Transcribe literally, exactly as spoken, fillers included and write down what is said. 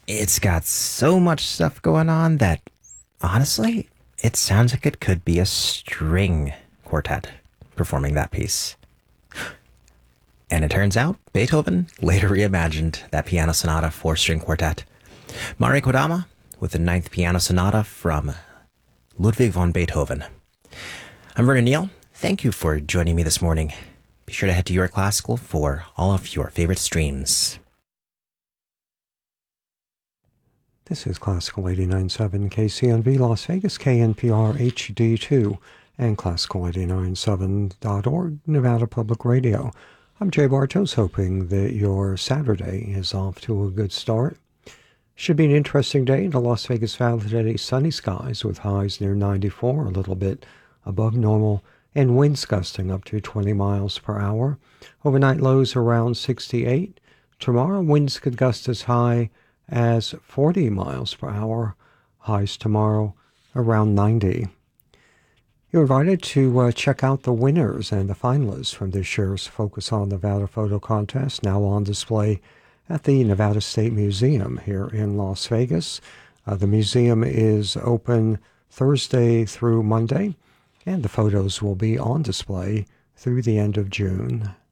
It's got so much stuff going on that, honestly, it sounds like it could be a string quartet performing that piece. And it turns out Beethoven later reimagined that piano sonata for string quartet. Mari Kodama with the ninth piano sonata from Ludwig von Beethoven. I'm Vernon Neal. Thank you for joining me this morning. Be sure to head to Your Classical for all of your favorite streams. This is Classical eighty-nine point seven K C N V Las Vegas, K N P R H D two, and Classical eighty-nine point seven dot org, Nevada Public Radio. I'm Jay Bartos, hoping that your Saturday is off to a good start. Should be an interesting day in the Las Vegas Valley today. Sunny skies with highs near ninety-four, a little bit above normal, and winds gusting up to twenty miles per hour. Overnight lows around sixty-eight. Tomorrow, winds could gust as high as forty miles per hour. Highs tomorrow around ninety. You're invited to uh, check out the winners and the finalists from this year's Focus on Nevada photo contest, now on display at the Nevada State Museum here in Las Vegas. Uh, the museum is open Thursday through Monday, and the photos will be on display through the end of June.